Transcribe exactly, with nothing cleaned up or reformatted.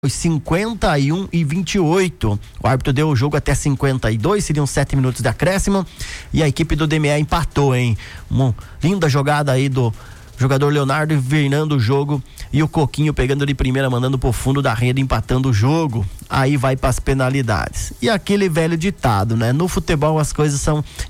cinquenta e um e vinte e oito. O árbitro deu o jogo até cinquenta e dois, seriam sete minutos de acréscimo. E a equipe do D M E empatou, hein? Uma linda jogada aí do jogador Leonardo virando o jogo. E o Coquinho pegando de primeira, mandando pro fundo da rede, empatando o jogo. Aí vai pras penalidades. E aquele velho ditado, né? No futebol as coisas são